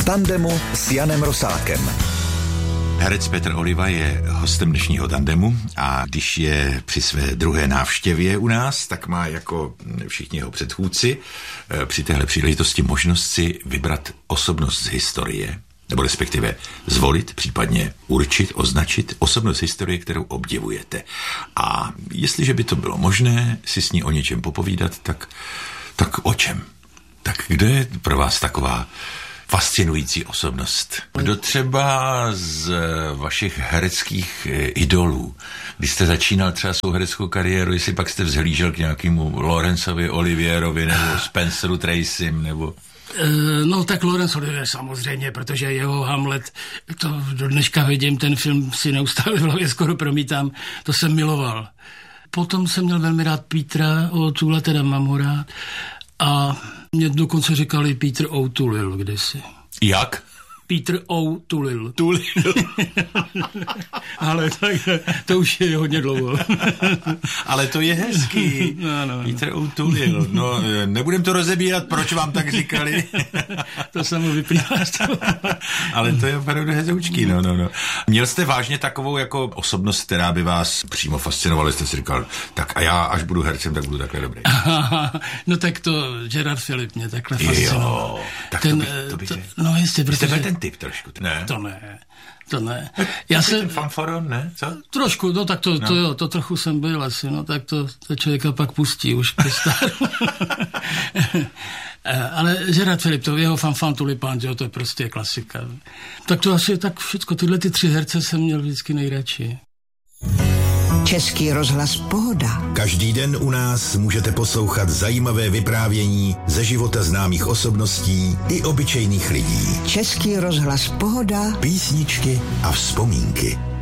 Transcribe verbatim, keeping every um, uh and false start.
tandemu s Janem Rosátkem. Herec Petr Oliva je hostem dnešního tandemu a když je při své druhé návštěvě u nás, tak má jako všichni jeho předchůdci při téhle příležitosti možnost si vybrat osobnost z historie, nebo respektive zvolit, případně určit, označit osobnost historie, kterou obdivujete. A jestliže by to bylo možné si s ní o něčem popovídat, tak, tak o čem? Tak kdo je pro vás taková fascinující osobnost? Kdo třeba z vašich hereckých idolů, když jste začínal třeba svou hereckou kariéru, jestli pak jste vzhlížel k nějakému Laurenceovi Olivierovi nebo Spenceru Tracym, nebo... No tak Laurence Olivier samozřejmě, protože jeho Hamlet, to do dneška vidím, ten film si neustále v hlavě skoro promítám, to jsem miloval. Potom jsem měl velmi rád Petra O'Toola, teda mám ho rád, a mě dokonce říkali Peter O'Toole kdysi. Jak? Peter O'Toole. Toole. Ale tak, to už je hodně dlouho. Ale to je hezký. No, no, Peter O'Toole. No, nebudem to rozebírat, proč vám tak říkali. To samo vyplývá z toho. Ale to je opravdu hezoučký, no, no, no. Měl jste vážně takovou jako osobnost, která by vás přímo fascinovala, jste si říkal, tak a já, až budu hercem, tak budu takhle dobrý. No tak to Gerard Philippe mě takhle fascinoval. Jo, tak ten, to by, to by to, no jistě, protože... Jste ten typ trošku, ne? To ne, to ne. Já jsem... Ten fanfaron, ne? Co? Trošku, no tak to, no. to jo, to trochu jsem byl asi, no tak to, to člověka pak pustí už ke staru. Ale Gerard Philippe, to jeho Fanfan Tulipán, to je prostě klasika. Tak to asi tak všecko, tyhle ty tři herce jsem měl vždycky nejradši. Český rozhlas Pohoda. Každý den u nás můžete poslouchat zajímavé vyprávění ze života známých osobností i obyčejných lidí. Český rozhlas Pohoda. Písničky a vzpomínky.